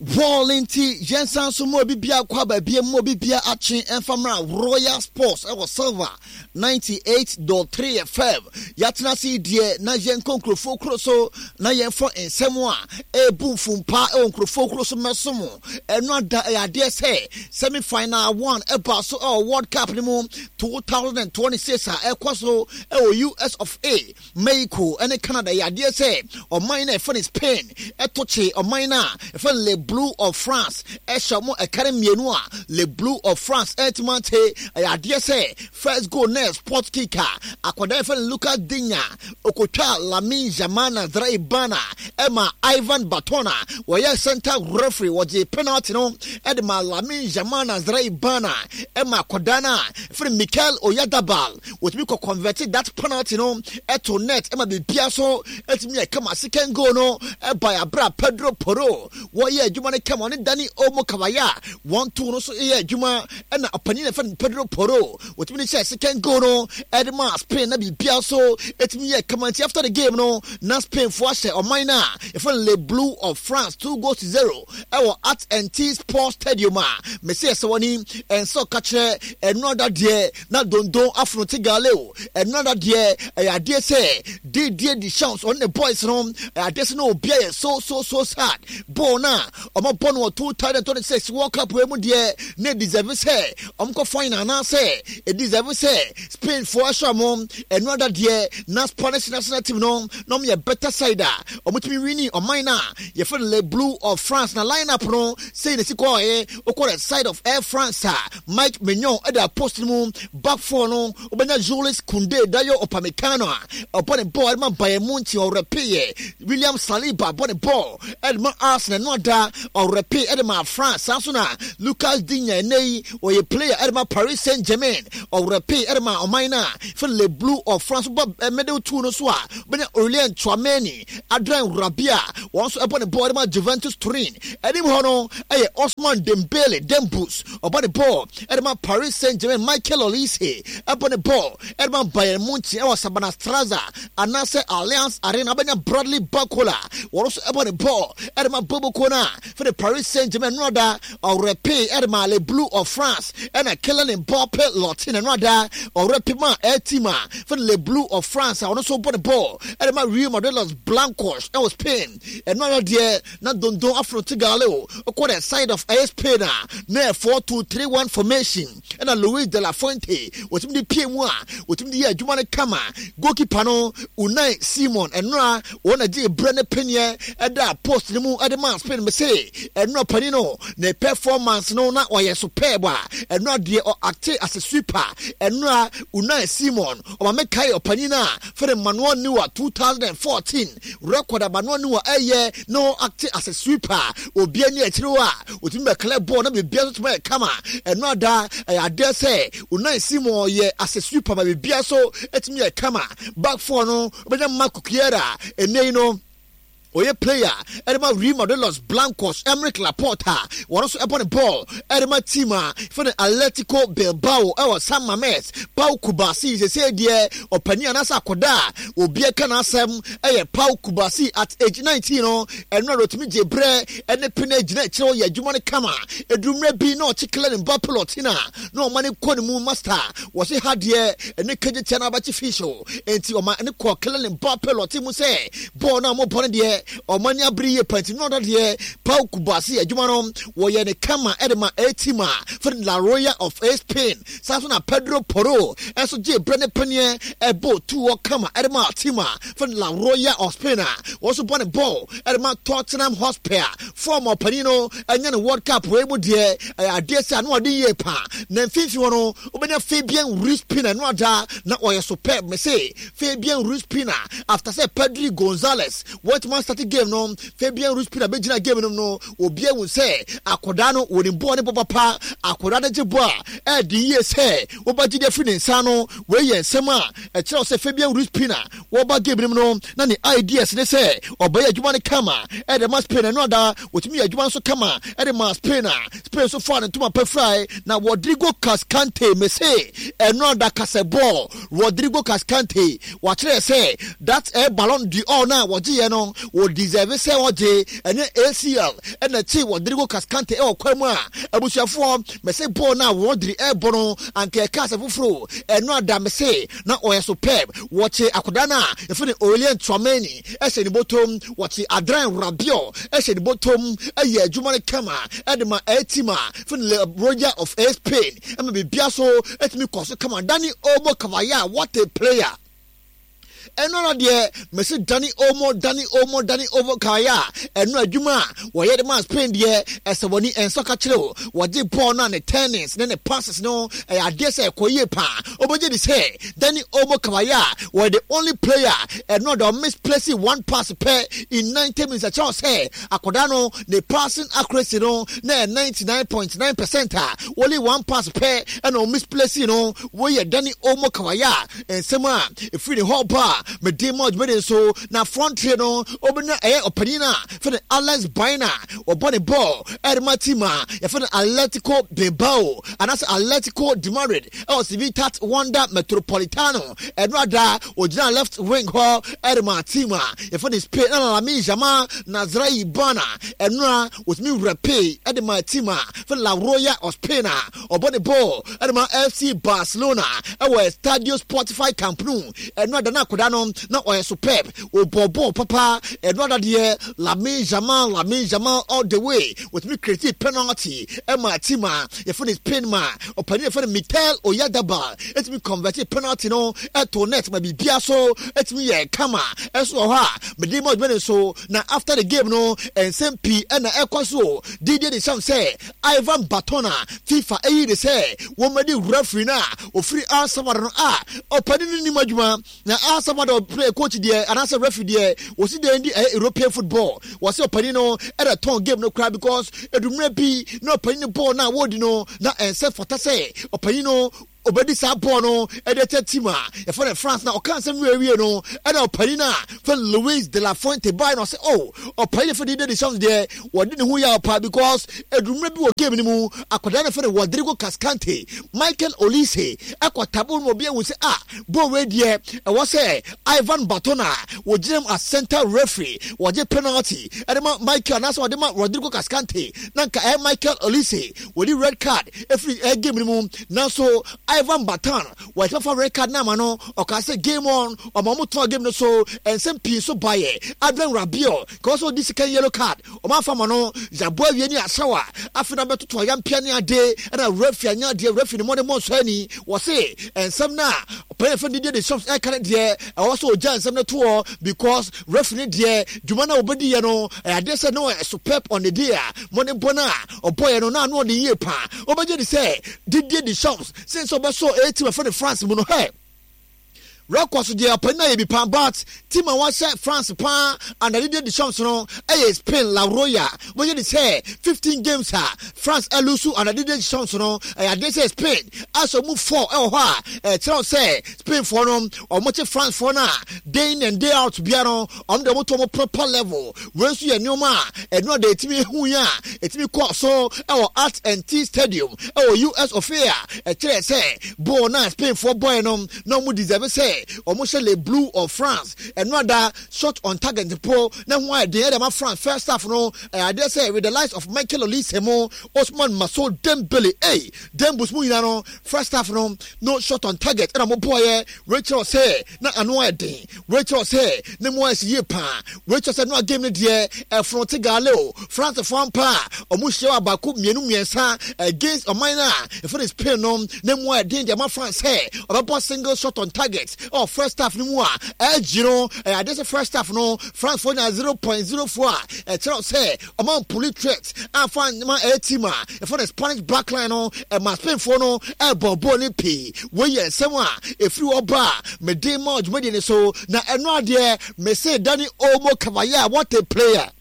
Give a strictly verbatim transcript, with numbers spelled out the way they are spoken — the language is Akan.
Wallinti Jensen Sumo Bibia Kwaba Bia Mobibia Achin and Famra Royal Sports I was Silver ninety-eight point three F M Yatna si die na yen konkro fokroso na yen fo ensemwa e boom fumpa e onkro fokroso mesomo eno ada e ade se semi final one e ba so e World Cup ni mu twenty twenty-six a e kwaso e o U S of A Mexico ene Canada e ade se o mine e fo Spain e toche o mine a e fo Le Blue of France e shamo e kare mienu a Le Blue of France ultimate e ade se first goal next sport kicker akwada e fo Lucas Digne Okotwa Lamine Jamana Draibana Emma Ivan Batona where center referee was a penalty no Edma Lamine Jamana Draibana Emma Kodana for Mikel Oyadabal which we could convert that penalty no eto net Emma Biaso et me come a second goal no by a bra Pedro Porro where yeah you want come on Danny Omo Kawaya one two no so yeah Juma and a panina for Pedro Porro which means second goal no Edma Spain na Biaso et me come on after the game no na Spain for share or minor if Le Blue of France two goals to zero our at N T Sports Stadium me say so woni and so catch another day na dondo afro tigaleo another day I dare say did the chance on the boys no I dare no be so so so sad bona omo bon twenty twenty-six World Cup we mu de na deserve say omko final na say e deserve say Spain for sure mom another day na Spanish national team no no me better side omutimi winning on mine na ye for Le Blue of France na lineup no say the siko eh okore side of Air France Mike Mignon at the post mu back four no obenya Jules Koundé Dayo Upamecano upon the ball man by Munchi or Repay William Saliba upon the ball Edma Arsenal no da or Repay Edma France Sansuna Lucas Digne nei or a player Edma Paris Saint-Germain or Repay Edma Omaina for Le Blue of France medal two no swa benya Aurelien Tchouameni Adrien Rabiot once upon the ball Edma Juventus Turin Edim Hono eh Osman Dembele Dembus upon the ball Edma Paris Saint-Germain Michael Olise upon the ball Edma Bayern Munich e was Sabana Straza Anase Alliance Arena benya Bradley Bakola also upon the ball Edma Bobo Kona for the Paris Saint-Germain Noda or Repay Edma Le Blue of France and a Kylian Mbappe Latin Noda or Repima Etima for the Le Blue of France also upon the ball Edma Real Madrid's Blancos it was Spain and another day not don't do Afro Tigaleo or the side of A S Spain near four two three one formation and a Luis de la Fuente was in the P M one with the year Jumane Kama goalkeeper no Unai Simon and Ra one a day Brenner Pena at that post the moon at the man Spain me say and no Panino the performance no not why superb and not the or act as a sweeper and Ra Unai Simon or Mekai or Panina for the Manuel Newer twenty fourteen record of Manuel Newer a year no act as a sweeper or be any Chirua with me club born and be built to my kama and not that I dare say Unai Simon ye as a sweeper may be so it's me a kama back for no but then Marco Chiera and they know Oye player, Edema Real Madrid's Blancos, Emerick Laporta, was also upon the ball, Edema Tima, for the Atletico Bilbao, our San Mames, Pau Kubasi, they say, dear, or Panianasa Koda, or Biakanasem, a Pau Kubasi at age nineteen, and not to me, Jebre, and the Pinage Natural, ya Jumani Kama, a Dumre be no chicken and Bapelotina, no money Konimu Master, was a hard year, and the Kajitana Bachificial, and Tioma and the Quackle and Bapelotimu say, Bona Mopondia. Or mania brie party not that here Pau Kubasi a Jumanom were ye kama edema etima for La Roya of Spain Sasuna Pedro Porro as J Brenner Penier a boat two or kama edema tima for La Roya of Spain also born a ball edema Tottenham Hotspur former Panino and then World Cup we would dear I dare say no idea pa then fifth one obenya Fabian Ruiz-Pina no da not why superb me say Fabian Ruiz-Pina after say Pedri Gonzalez what must started game no Fabian Ruiz-Pina begina game no no obi e won say akoda no woni bo ne papa akoda de jebo e di ye say wo ba gide fi ne nsa no we ye nsem a e kire say Fabian Ruiz-Pina wo ba game no na ne ideas ne say oba ye adwuma ne kama e de mas Spain no da wotimi adwuma so kama e de mas Spain Spain so far ne tuma pe fry na Rodrigo Cascante me say e no da Caseball Rodrigo Cascante wa kire say that e Ballon d'Or na wo je ye no wo deserve say oje ene A C L ene chi Rodrigo Cascante e okwamu a abusuafo me say ball na Rodri e bono anke kasa fufuro eno ada me say na oye superb watch akodana e fune Aurelien Tchouameni e se ni botom watch Adrien Rabiot e se ni botom e ye adwuma ne kama e de ma etima fune Le Roger of Spain e me bia so etimi koso kama Dani Olmo Kavaya, what a player. And no dear, Mister Danny Olmo, Danny Olmo, Danny Olmo Kaya, and no Juma, where the man Spain dear, as a one and soccer chill, what they born on the tennis, then the passes no, I dare say, Koyepa, Obaji say, Danny Olmo Kavaya, were the only player, and not the misplacing one pass pair in ninety minutes. A chance, hey, Akodano, the passing accuracy, no, ninety-nine point nine percent, only one pass pair, and no misplacing, no, where Danny Olmo Kavaya, and someone, if we the whole bar. Me demo me so na front train no obina eh openina for the Alex Baina or bonny ball Ermatima for the Atletico Bilbao and that's Atletico de Madrid or Civitas Wanda Metropolitano and rather original left wing ho Ermatima for the Spain and Lami Jama Nazrai Bana and na was me repay Ermatima for La Roya or Spain or bonny ball Erma F C Barcelona or Stadio Spotify Camp Nou and rather na no na oye superb o bobo papa and rather dear Lamine Yamal Lamine Yamal all the way with me creative penalty Emma Tima if it is Penma or Penny for Mikel Oyadaba it's me converted penalty no at to net maybe biaso it's me a kama eso ha me demo ben so na after the game no and same P and na ekwaso Didier Deschamps say Ivan Batona FIFA e dey say wo made referee na o free answer no ah o pani ni madjuma na answer the play coach there and as a referee there was it the European football was your panino at a ton game no cry because it may be no panino ball now what you know na and set for say or panino obedi sabono edited tima e for France na o kan sem we no e na opanina for Luis de la Fuente by no say oh opanina for the Deschamps there what didn't who ya pa because edumre bi wo game ni mu akoda na for Rodrigo Cascante Michael Olise akwatabo mo bia wo say ah bo we there e was say Ivan Batona wo jam as center referee wo je penalty e ma Michael na so de ma Rodrigo Cascante na ka e Michael Olise wo di red card every game ni mu na so Ivan Batan, what for record na mano, or can say game on, or Mamuto game no so, and some piece so buy it. Adrien Rabiot, cause all this can yellow card, or my famano, Zaboy Yeni Asawa, after number two to a young piano day, and a referee, and dear referee, the money most honey, was say, and some now, pay for the day, some I can't dear, I also join some tour because referee dear, Jumana Obedi, you know, I dare say no, superb on the dear, money bona, or boy, no, no, the year pa, Obedi say, did the shops, since so eighty for the France mono hey records the opena be pan but team one set France pan and they did the chance no eh Spain La Roya when you say fifteen games ha France elusu and they did the chance no eh they say Spain as move four eh ha eh tell say Spain for no or much France for na day in and day out bia no on the motor proper level when so your nyoma eh no dey timi hu ya etimi call so eh Art and T Stadium eh U S of fair eh tell say bo na Spain for boy no no mu deserve say almost le blue of France and rather shot on target the po na why the other France first half no I dare say with the likes of Michael Olise mo Osman Maso Dembele hey Dembus mu no first half no no shot on target and mo boy Rachel say na anu eden Rachel say ne mo as ye pa Rachel say no game ne de e front gale France fan pa omo hye abaku mienu miensa against Omina if it is Spain no ne mo eden the France hey obo single shot on target oh first half no mu a eh giro eh this first half no France for na zero point zero four eh tell say among police threats and find ma eh team a for the Spanish back line no eh ma Spain for no eh bobo ni p we ye sem a if you oba me dey much me dey so na eno ade me say Danny Olmo Kavaya what a player.